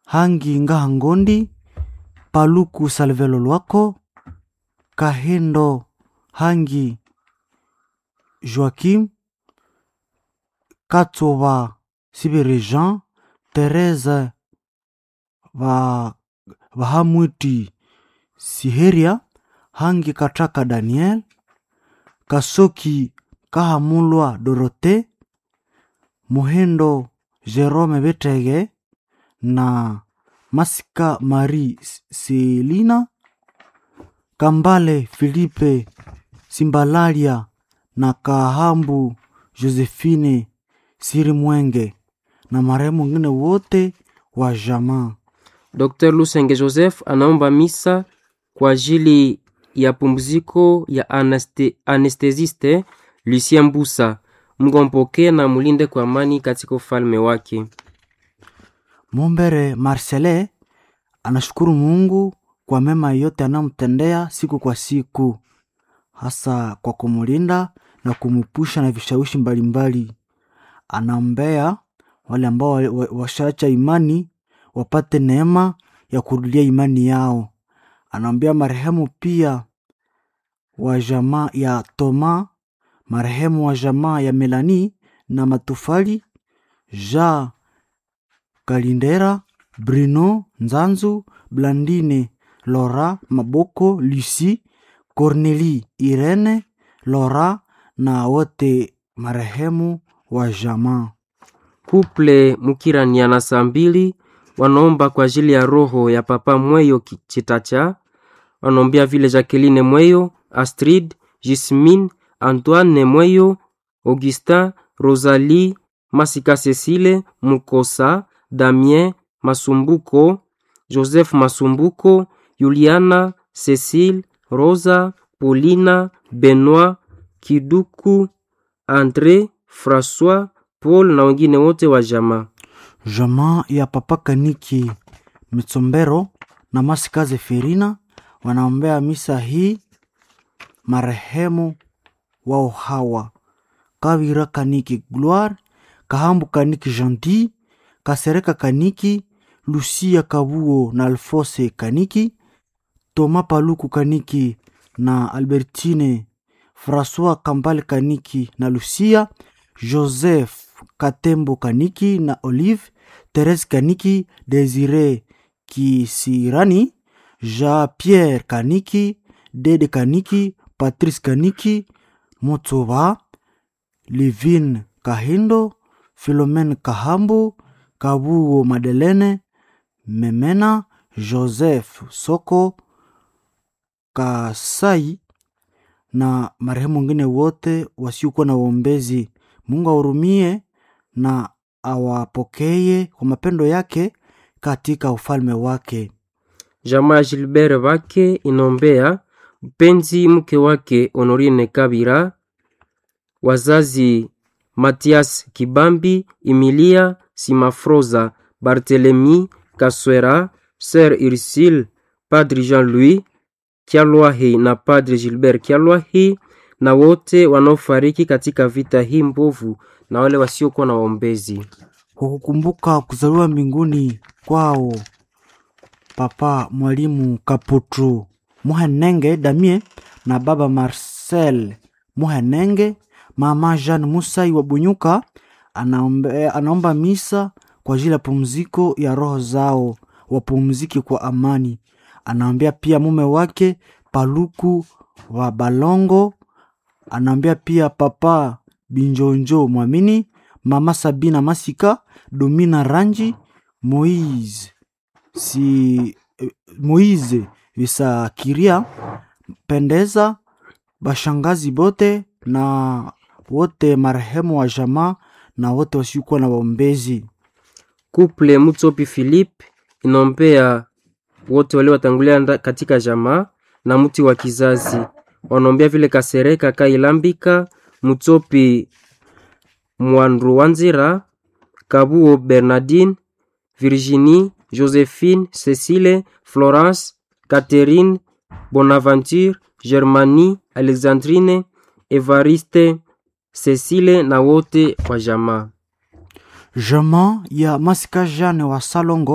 Hangi Ngahangondi, Paluku Salvelo Lwako, Kahendo Hangi Joachim, Katova Sibiri Jean, Teresa Vahamwiti Siheria, Hangi Kataka Daniel, Kasoki Kahamulwa Dorote, Muhendo Jerome Betege na Masika Marie Selina, Kambale Filipe Simbalalia na Kahambu Josephine Sirimwenge na marehemu wengine wote wa jamaa. Dr. Lusenge Joseph anaomba misa kwa ajili ya pumziko ya anestesiste Lucien Mbusa. Mungu ampokee na mulinde kwa amani katika ufalme wake. Mumbere Marcele anashukuru Mungu kwa mema yote anamtendea siku kwa siku, hasa kwa kumulinda na kumupusha na vishawishi mbalimbali. Anaombea wale ambao washaacha imani wapate neema ya kurudia imani yao. Anaombea marehemu pia wa jamaa ya Toma, marehemu wa jamaa ya Melanie na Matufali, Ja Kalindera, Bruno Nzanzu, Blandine, Laura Maboko, Lucie, Cornelie, Irene, Laura na wote marehemu wa jamaa. Couple Mukirania na Sambili wanaomba kwa ajili ya roho ya Papa Mweyo Chitacha. Wanaombea vile Jacqueline Mweyo, Astrid, Gismine, Antoine Mweyo, Augustin, Rosalie, Masika Cecile, Mukosa, Damien Masumbuko, Joseph Masumbuko, Juliana, Cecile, Rosa, Paulina, Benoit, Kiduku, André, François, Paul na wengine wote wa jamaa. Jamaa ya Papa Kaniki Mitsombero na Masika Zeferina wanaombea misa hii marehemu wao hawa: Kavira Kaniki Gloire, Kahambu Kaniki Gentil, Kasereka Kaniki, Lucia Kabuo na Alphonse Kaniki, Toma Paluku Kaniki na Albertine, François Kambale Kaniki na Lucia, Joseph Katembo Kaniki na Olive, Therese Kaniki, Desire Kisirani, Jean-Pierre Kaniki, Dede Kaniki, Patrice Kaniki, Motsoba, Livine Kahindo, Philomene Kahambu, Kabuo Madelene, Memena, Joseph Soko, Kasai na marehemu wengine wote wasiokuwa na uombezi. Mungu ahurumie na awapokee kwa mapendo yake katika ufalme wake. Jamaa Gilbert wake inombea mpenzi mke wake Honorine Kabira, wazazi Matias Kibambi, Emilia Simafroza, Barthelemy Kaswera, Sœur Ursule, Padre Jean-Louis Kialwahi na Padre Gilbert Kialwahi na wote wanaofariki katika vita hii mbovu na wale wasiokuwa na waombezi. Kwa kukumbuka kuzaliwa mbinguni kwao Papa Mwalimu Kaputu Muhenenge Damie na Baba Marcel Muhenenge, Mama Jean Musai wa Bunyuka anaomba misa kwa ajili ya pumziko ya roho zao, wapumzike kwa amani. Anaombea pia mume wake Paluku wa Balongo, anaombea pia Papa Binjonjo Mwamini, Mama Sabina Masika, Domina Ranji, Moize Visakiria, Pendeza, bashangazi bote na wote marehemu wa jamaa na wote wasiokuwa na waombezi. Couple Mutsopi Philippe inombea wote wale watangulia katika jamaa na mti wa kizazi. Wanaombea vile Kasereka Kailambika, Mutsopi Mwandru Wanzira, Kabuo Bernardine, Virginie, Josephine, Cecile, Florence, Catherine, Bonaventure, Germanie, Alexandrine, Evariste, Cecile na wote wa jamaa. Jamaa ya Masika Jane wa Salongo